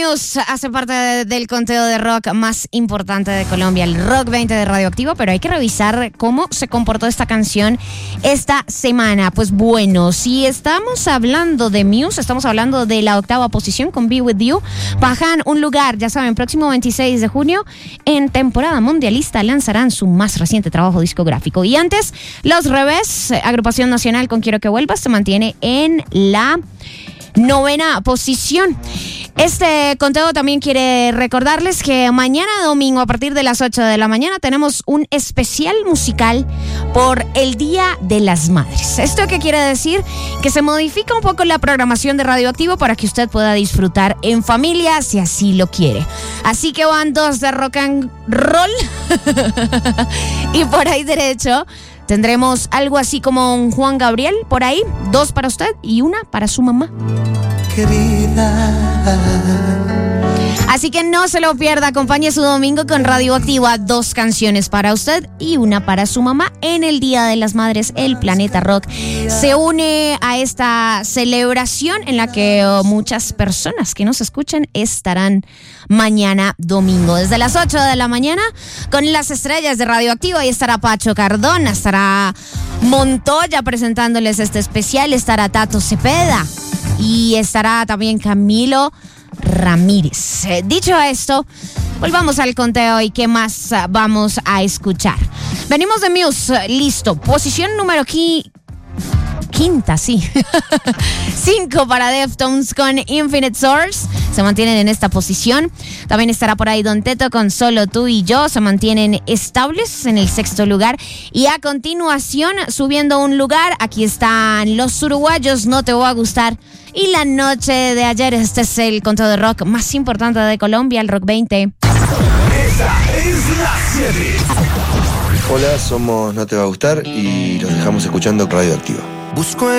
Muse hace parte del conteo de rock más importante de Colombia, el Rock 20 de Radioactivo, pero hay que revisar cómo se comportó esta canción esta semana. Pues bueno, si estamos hablando de Muse, estamos hablando de la 8ª posición con Be With You. Bajan un lugar, ya saben, próximo 26 de junio, en temporada mundialista, lanzarán su más reciente trabajo discográfico. Y antes, Los Revés, agrupación nacional con Quiero que Vuelvas, se mantiene en la 9ª posición. Este conteo también quiere recordarles que mañana domingo a partir de las 8 de la mañana tenemos un especial musical por el Día de las Madres. ¿Esto qué quiere decir? Que se modifica un poco la programación de Radioactivo para que usted pueda disfrutar en familia si así lo quiere. Así que van 2 de rock and roll y por ahí derecho tendremos algo así como un Juan Gabriel por ahí, 2 para usted y 1 para su mamá. Querida. Así que no se lo pierda, acompañe su domingo con Radioactivo a 2 canciones para usted y 1 para su mamá. En el Día de las Madres, el Planeta Rock se une a esta celebración en la que muchas personas que nos escuchan estarán mañana domingo. Desde las 8 de la mañana con las estrellas de Radioactivo, ahí estará Pacho Cardona, estará Montoya presentándoles este especial, estará Tato Cepeda y estará también Camilo Ramírez. Dicho esto, volvamos al conteo y qué más vamos a escuchar. Venimos de Muse, listo. Posición número quinta, sí. 5 para Deftones con Infinite Source. Se mantienen en esta posición. También estará por ahí Don Teto con Solo Tú y Yo. Se mantienen estables en el 6º lugar. Y a continuación, subiendo un lugar, aquí están los uruguayos, No Te Voy a Gustar. Y la noche de ayer, este es el conteo de rock más importante de Colombia, el Rock 20. Esa es la 7. Hola, somos No Te Va a Gustar y los dejamos escuchando Radioactivo. Busco